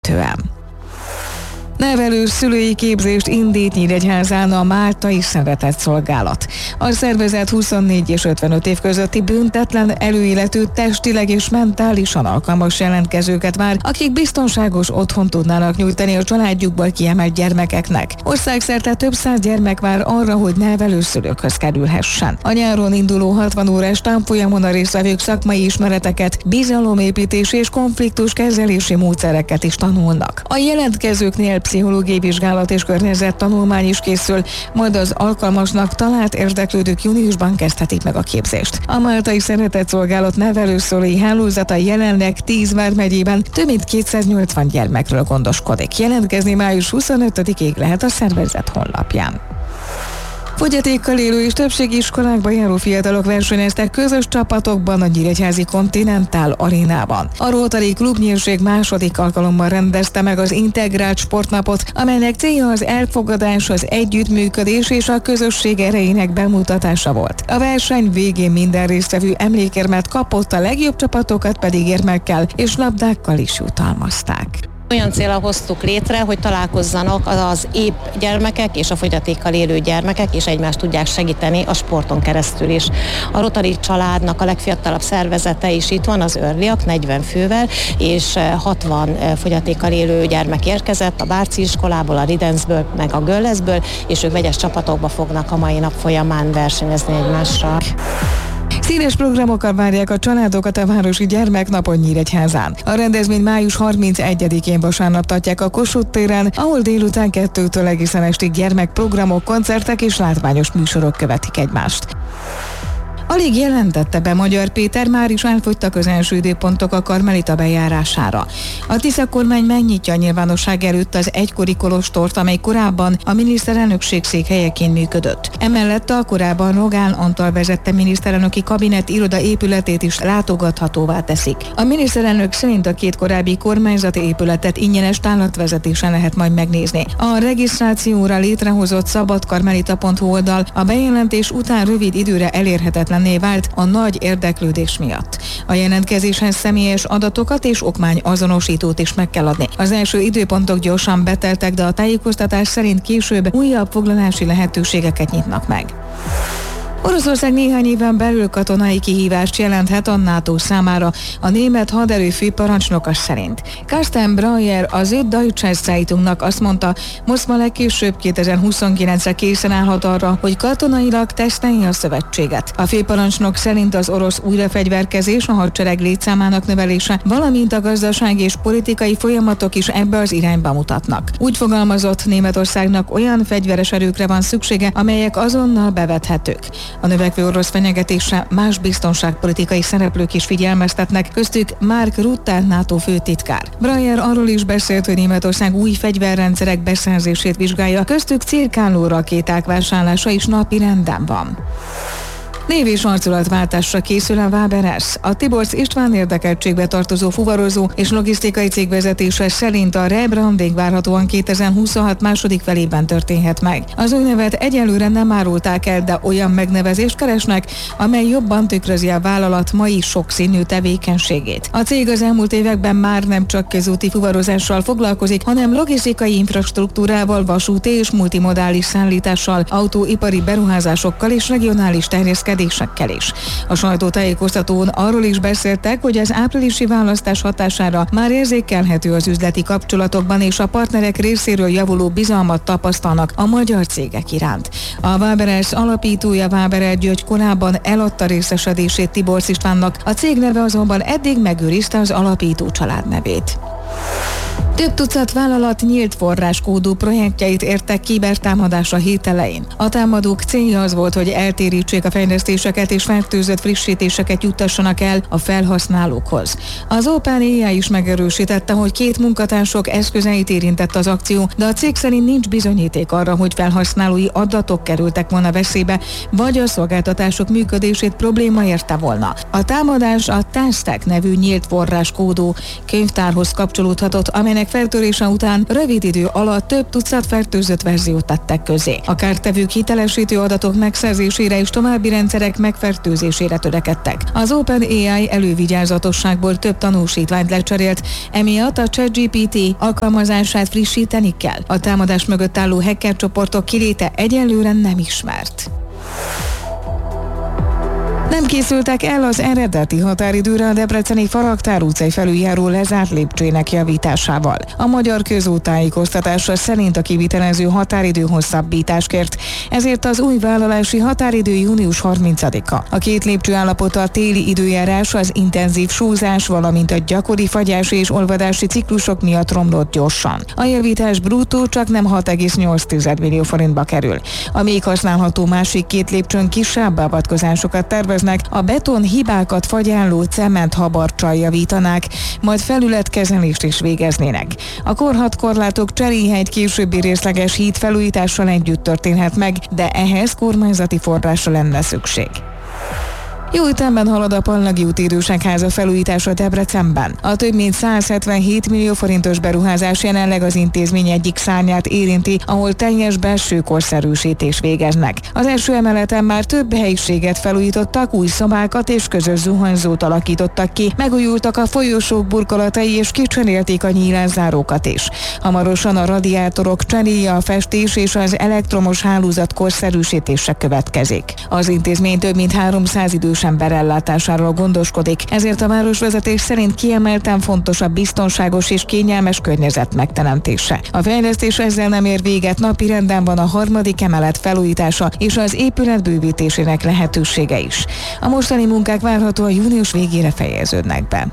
Nevelő-szülői képzést indít Nyíregyházán a Máltai Szeretetszolgálat. A szervezet 24 és 55 év közötti büntetlen előéletű, testileg és mentálisan alkalmas jelentkezőket vár, akik biztonságos otthont tudnának nyújtani a családjukból kiemelt gyermekeknek. Országszerte több száz gyermek vár arra, hogy nevelőszülőkhöz kerülhessen. A nyáron induló 60 órás tanfolyamon a résztvevők szakmai ismereteket, bizalomépítés és konfliktuskezelési módszereket is tanulnak. A jelentkezőknél pszichológiai vizsgálat és környezettanulmány is készül, majd az alkalmasnak talált érdeklődők júniusban kezdhetik meg a képzést. A Máltai Szeretetszolgálat nevelőszülői hálózata jelenleg 10 vármegyében több mint 280 gyermekről gondoskodik. Jelentkezni május 25-ig lehet a szervezet honlapján. Fogyatékkal élő és többségi iskolákba járó fiatalok versenyeztek közös csapatokban a Nyíregyházi Continental Arénában. A Rotary Klubnyírség második alkalommal rendezte meg az integrált sportnapot, amelynek célja az elfogadás, az együttműködés és a közösség erejének bemutatása volt. A verseny végén minden résztvevő emlékérmet kapott, a legjobb csapatokat pedig érmekkel és labdákkal is jutalmazták. Olyan célra hoztuk létre, hogy találkozzanak az épp gyermekek és a fogyatékkal élő gyermekek, és egymást tudják segíteni a sporton keresztül is. A Rotary családnak a legfiatalabb szervezete is itt van, az Örliak, 40 fővel, és 60 fogyatékkal élő gyermek érkezett a Bárci iskolából, a Ridenzből, meg a Göllezből, és ők vegyes csapatokba fognak a mai nap folyamán versenyezni egymással. Színes programokkal várják a családokat a Városi Gyermeknapon Nyíregyházán. A rendezvényt május 31-én vasárnap tartják a Kossuth téren, ahol délután 2-től egészen estig gyermekprogramok, koncertek és látványos műsorok követik egymást. Alig jelentette be Magyar Péter, már is elfogytak az első időpontok a Karmelita bejárására. A Tisza kormány megnyitja a nyilvánosság előtt az egykori kolostort, amely korábban a miniszterelnökség székhelyeként működött. Emellett a korábban Rogán Antal vezette miniszterelnöki kabinet iroda épületét is látogathatóvá teszik. A miniszterelnök szerint a két korábbi kormányzati épületet ingyenes távlatvezetésen lehet majd megnézni. A regisztrációra létrehozott szabadkarmelita.hu oldal a bejelentés után rövid időre elérhetetlen vált a nagy érdeklődés miatt. A jelentkezéshez személyes adatokat és okmányazonosítót is meg kell adni. Az első időpontok gyorsan beteltek, de a tájékoztatás szerint később újabb foglalási lehetőségeket nyitnak meg. Oroszország néhány éven belül katonai kihívást jelenthet a NATO számára, a német haderő főparancsnoka szerint. Carsten Breuer az Süddeutsche Zeitungnak azt mondta, Moszkva legkésőbb 2029-re készen állhat arra, hogy katonailag tesztelje a szövetséget. A főparancsnok szerint az orosz újrafegyverkezés, a hadsereg létszámának növelése, valamint a gazdasági és politikai folyamatok is ebbe az irányba mutatnak. Úgy fogalmazott, Németországnak olyan fegyveres erőkre van szüksége, amelyek azonnal bevethetők. A növekvő orosz fenyegetésre más biztonságpolitikai szereplők is figyelmeztetnek, köztük Mark Rutte, NATO főtitkár. Breuer arról is beszélt, hogy Németország új fegyverrendszerek beszerzését vizsgálja, köztük cirkáló rakéták vásárlása is napirenden van. Név- és arculatváltásra készül a Waberers. A Tiborcs István érdekeltségbe tartozó fuvarozó és logisztikai cég vezetése szerint a rebranding várhatóan 2026 második felében történhet meg. Az új nevet egyelőre nem árulták el, de olyan megnevezést keresnek, amely jobban tükrözi a vállalat mai sokszínű tevékenységét. A cég az elmúlt években már nem csak közúti fuvarozással foglalkozik, hanem logisztikai infrastruktúrával, vasúti és multimodális szállítással, autóipari beruházásokkal és regionális terjeszkedésekkel is. A sajtótájékoztatón arról is beszéltek, hogy az áprilisi választás hatására már érzékelhető az üzleti kapcsolatokban, és a partnerek részéről javuló bizalmat tapasztalnak a magyar cégek iránt. A Waberers alapítója, Waberer György korábban eladta részesedését Tiborcs Istvánnak, a cég neve azonban eddig megőrizte az alapító család nevét. Több tucat vállalat nyílt forráskódú projektjeit értek kibertámadásra hét elején. A támadók célja az volt, hogy eltérítsék a fejlesztéseket és fertőzött frissítéseket juttassanak el a felhasználókhoz. Az OpenAI is megerősítette, hogy 2 munkatársok eszközeit érintett az akció, de a cég szerint nincs bizonyíték arra, hogy felhasználói adatok kerültek volna veszélybe, vagy a szolgáltatások működését probléma érte volna. A támadás a TASTEC nevű nyílt forráskódú könyvtárhoz kapcsolódhatott, amelynek fertőrése után rövid idő alatt több tucat fertőzött verziót tettek közzé. A kártevők hitelesítő adatok megszerzésére és további rendszerek megfertőzésére törekedtek. Az OpenAI elővigyázatosságból több tanúsítványt lecserélt, emiatt a ChatGPT alkalmazását frissíteni kell. A támadás mögött álló hacker csoportok kiléte egyelőre nem ismert. Nem készültek el az eredeti határidőre a debreceni Faragtár utcai felüljáró lezárt lépcsőjének javításával. A Magyar Közút tájékoztatása szerint a kivitelező határidő hosszabbítást kért, ezért az új vállalási határidő június 30-a. A két lépcső állapota a téli időjárás, az intenzív sózás, valamint a gyakori fagyási és olvadási ciklusok miatt romlott gyorsan. A javítás bruttó csak nem 6,8 millió forintba kerül. A még használható másik két lépcsőn kisebb beavatkozásokat terveznek, a beton hibákat fagyálló cementhabarccsal javítanák, majd felületkezelést is végeznének. A korhatkorlátok cseréje egy későbbi részleges híd felújítással együtt történhet meg, de ehhez kormányzati forrásra lenne szükség. Jó ütemben halad a Pallagi úti Időségháza felújítása Debrecenben. A több mint 177 millió forintos beruházás jelenleg az intézmény egyik szárnyát érinti, ahol teljes belső korszerűsítés végeznek. Az első emeleten már több helyiséget felújítottak, új szobákat és közös zuhanyzót alakítottak ki, megújultak a folyosók burkolatai és kicserélték a nyílászárókat is. Hamarosan a radiátorok cseréje, a festés és az elektromos hálózat korszerűsítése következik. Az intézmény több mint 300 idős ember ellátásáról gondoskodik, ezért a városvezetés szerint kiemelten fontos a biztonságos és kényelmes környezet megteremtése. A fejlesztés ezzel nem ér véget, napirenden van a harmadik emelet felújítása és az épület bővítésének lehetősége is. A mostani munkák várhatóan június végére fejeződnek be.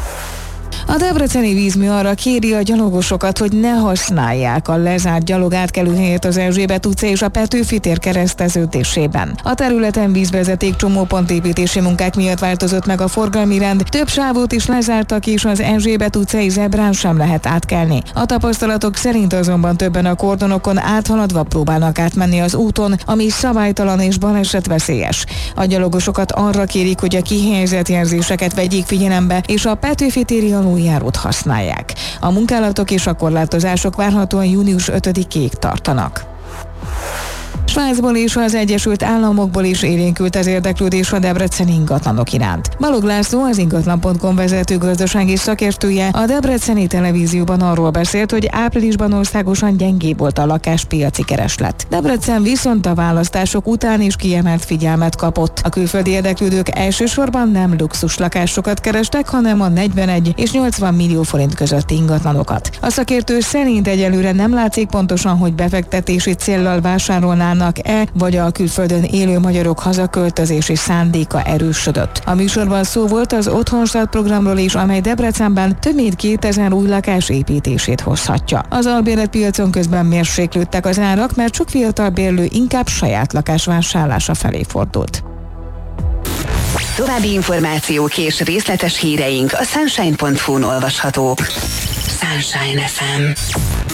A debreceni vízmű arra kéri a gyalogosokat, hogy ne használják a lezárt gyalogátkelőhelyet az Erzsébet utca és a Petőfi tér kereszteződésében. A területen vízvezeték csomópontépítési munkák miatt változott meg a forgalmi rend, több sávot is lezártak és az Erzsébet utcai zebrán sem lehet átkelni. A tapasztalatok szerint azonban többen a kordonokon áthaladva próbálnak átmenni az úton, ami szabálytalan és balesetveszélyes. A gyalogosokat arra kérik, hogy a kihelyezett jelzéseket vegyék figyelembe és a Petőfi téri aluljárót használják. A munkálatok és a korlátozások várhatóan június 5-ig tartanak. Svájcból és az Egyesült Államokból is élénkült az érdeklődés a debreceni ingatlanok iránt. Balog László, az ingatlan.com vezető gazdasági szakértője a debreceni televízióban arról beszélt, hogy áprilisban országosan gyengébb volt a lakáspiaci kereslet. Debrecen viszont a választások után is kiemelt figyelmet kapott. A külföldi érdeklődők elsősorban nem luxus lakásokat kerestek, hanem a 41 és 80 millió forint közötti ingatlanokat. A szakértő szerint egyelőre nem látszik pontosan, hogy befektetési céllal vásárolnának vagy a külföldön élő magyarok hazaköltözési szándéka erősödött. A műsorban szó volt az Otthonstart programról is, amely Debrecenben több mint 2000 új lakás építését hozhatja. Az albérletpiacon közben mérséklődtek az árak, mert sok fiatal bérlő inkább saját lakás vásárlása felé fordult. További információk és részletes híreink a sunshine.hu-n olvashatók. Sunshine FM.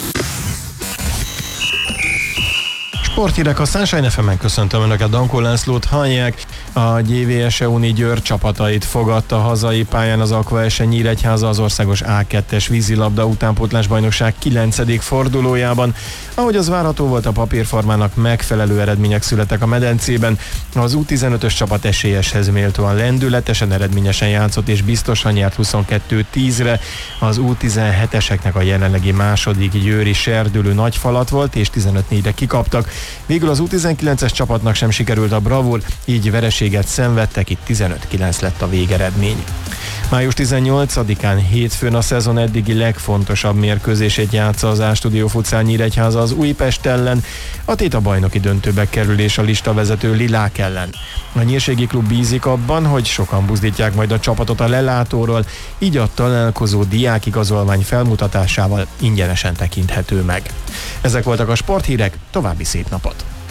Sporthírek a Sunshine FM-en, köszöntöm Önöket, Dankó Lászlót hallják. A GVS Uni Győr csapatait fogadta hazai pályán az Aqua SE Nyíregyháza az országos A2-es vízilabda utánpótlásbajnokság 9. fordulójában. Ahogy az várható volt, a papírformának megfelelő eredmények születtek a medencében. Az U15-ös csapat esélyeshez méltóan lendületesen, eredményesen játszott és biztosan nyert 22-10-re. Az U17-eseknek a jelenlegi második győri serdülő nagy falat volt és 15-4-re kikaptak. Végül az U19-es csapatnak sem sikerült a bravúr, így vereséget szenvedtek, itt 15-9 lett a végeredmény. Május 18-án hétfőn a szezon eddigi legfontosabb mérkőzését játsza az A-Studio Futsal Nyíregyháza az Újpest ellen, a tét a bajnoki döntőbe kerülés a listavezető Lilák ellen. A Nyírségi Klub bízik abban, hogy sokan buzdítják majd a csapatot a lelátóról, így a találkozó diákigazolvány felmutatásával ingyenesen tekinthető meg. Ezek voltak a sporthírek, további szép napot!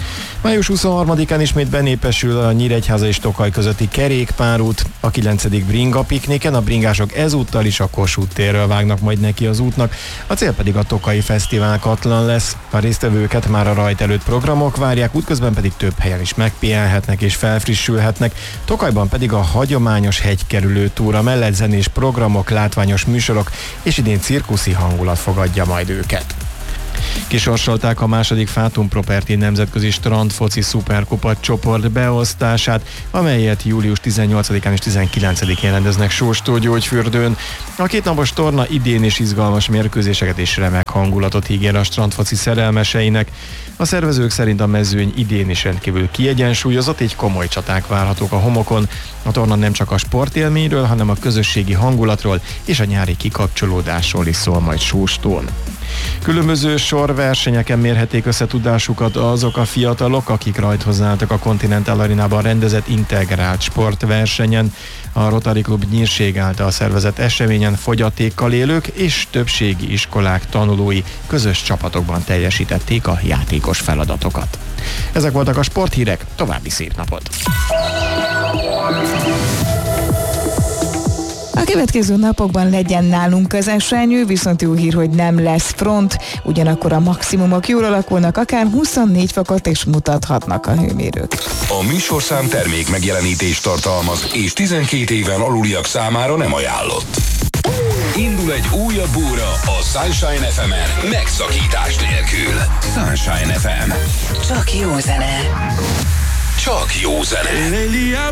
Május 23-án ismét benépesül a Nyíregyháza és Tokaj közötti kerékpárút. A 9. bringa pikniken a bringások ezúttal is a Kossuth térről vágnak majd neki az útnak, a cél pedig a Tokaji Fesztivál Katlan lesz. A résztvevőket már a rajt előtt programok várják, útközben pedig több helyen is megpihenhetnek és felfrissülhetnek. Tokajban pedig a hagyományos hegykerülő túra mellett zenés programok, látványos műsorok és idén cirkuszi hangulat fogadja majd őket. Kisorsolták a második Fatum Property nemzetközi strandfoci szuperkupa csoport beosztását, amelyet július 18-án és 19-én rendeznek Sóstó Gyógyfürdőn. A kétnapos torna idén is izgalmas mérkőzéseket és remek hangulatot ígér a strandfoci szerelmeseinek. A szervezők szerint a mezőny idén is rendkívül kiegyensúlyozott, így komoly csaták várhatók a homokon. A torna nem csak a sportélményről, hanem a közösségi hangulatról és a nyári kikapcsolódásról is szól majd Sóstón. Különböző sorversenyeken mérhették össze tudásukat azok a fiatalok, akik rajthozni álltak a Continental Arenában rendezett integrált sportversenyen. A Rotary Klub Nyírség által szervezett eseményen fogyatékkal élők és többségi iskolák tanulói közös csapatokban teljesítették a játékos feladatokat. Ezek voltak a sporthírek, további szép napot! A következő napokban legyen nálunk közesenyő, viszont jó hír, hogy nem lesz front, ugyanakkor a maximumok jól alakulnak, akár 24 fokot is mutathatnak a hőmérők. A műsorszám termék megjelenítést tartalmaz, és 12 éven aluliak számára nem ajánlott. Indul egy újabb óra a Sunshine FM-en, megszakítás nélkül. Sunshine FM. Csak jó zene. Csak jó zene.